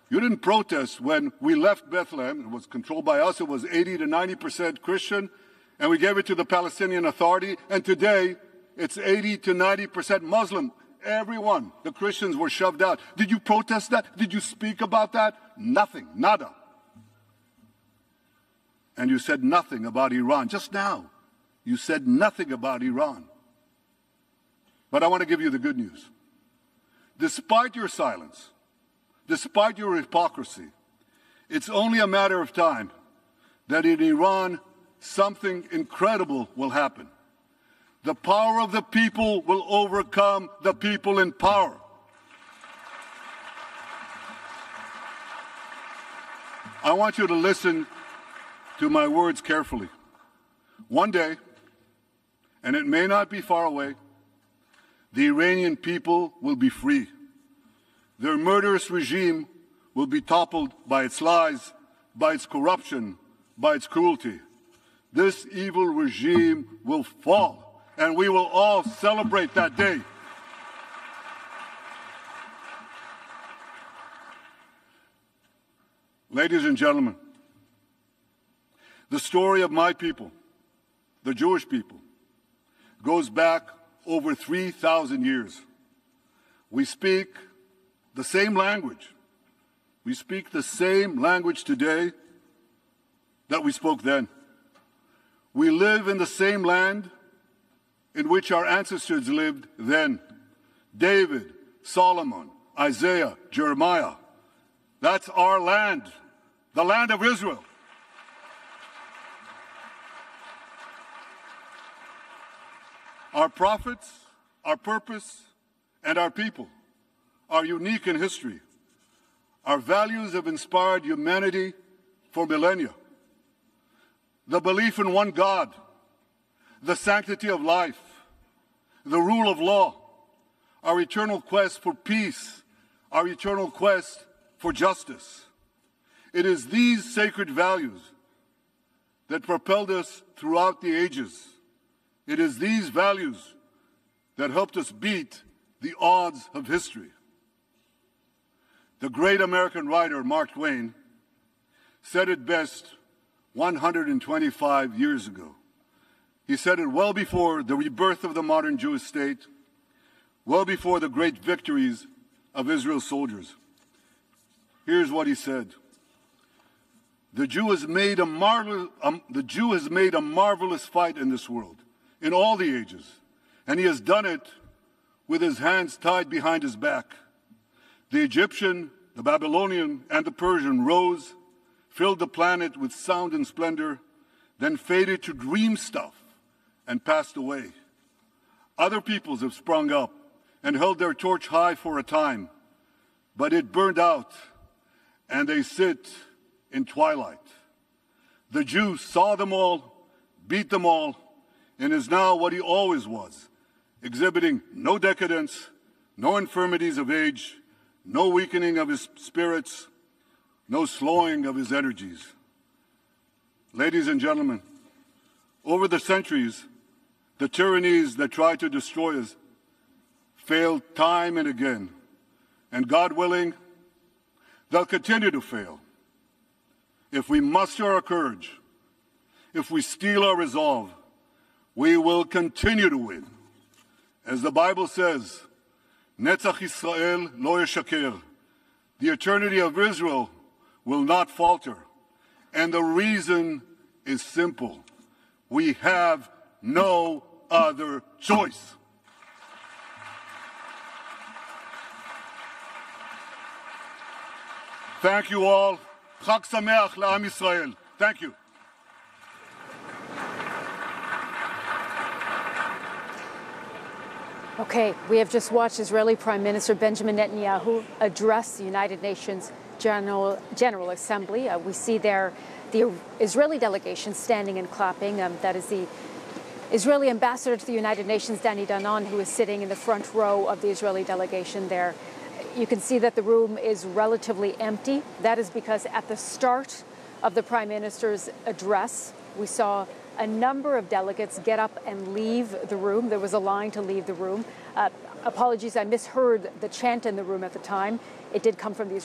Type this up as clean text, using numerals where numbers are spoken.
You didn't protest when we left Bethlehem. It was controlled by us. It was 80 to 90% Christian, and we gave it to the Palestinian Authority. And today, it's 80 to 90% Muslim. Everyone, the Christians were shoved out. Did you protest that? Did you speak about that? Nothing, nada. And you said nothing about Iran. Just now, you said nothing about Iran. But I want to give you the good news. Despite your silence, despite your hypocrisy, it's only a matter of time that in Iran something incredible will happen. The power of the people will overcome the people in power. I want you to listen to my words carefully. One day, and it may not be far away, the Iranian people will be free. Their murderous regime will be toppled by its lies, by its corruption, by its cruelty. This evil regime will fall, and we will all celebrate that day. Ladies and gentlemen, the story of my people, the Jewish people, goes back over 3,000 years. We speak the same language. We speak the same language today that we spoke then. We live in the same land in which our ancestors lived then. David, Solomon, Isaiah, Jeremiah. That's our land, the land of Israel. Our prophets, our purpose, and our people are unique in history. Our values have inspired humanity for millennia. The belief in one God, the sanctity of life, the rule of law, our eternal quest for peace, our eternal quest for justice. It is these sacred values that propelled us throughout the ages. It is these values that helped us beat the odds of history. The great American writer Mark Twain said it best 125 years ago. He said it well before the rebirth of the modern Jewish state, well before the great victories of Israel's soldiers. Here's what he said. The Jew has made a marvelous fight in this world, in all the ages, and he has done it with his hands tied behind his back. The Egyptian, the Babylonian, and the Persian rose, filled the planet with sound and splendor, then faded to dream stuff and passed away. Other peoples have sprung up and held their torch high for a time, but it burned out, and they sit in twilight. The Jew saw them all, beat them all, and is now what he always was, exhibiting no decadence, no infirmities of age, no weakening of his spirits, no slowing of his energies. Ladies and gentlemen, over the centuries, the tyrannies that tried to destroy us failed time and again, and God willing, they'll continue to fail. If we muster our courage, if we steel our resolve, we will continue to win. As the Bible says, Netzach Yisrael lo yeshaker. The eternity of Israel will not falter. And the reason is simple. We have no other choice. Thank you all. Chag Sameach l'Am Yisrael. Thank you. Okay, we have just watched Israeli Prime Minister Benjamin Netanyahu address the United Nations General Assembly. We see there the Israeli delegation standing and clapping. That is the Israeli ambassador to the United Nations, Danny Danon, who is sitting in the front row of the Israeli delegation there. You can see that the room is relatively empty. That is because at the start of the Prime Minister's address, we saw a number of delegates get up and leave the room. There was a line to leave the room. Apologies, I misheard the chant in the room at the time. It did come from the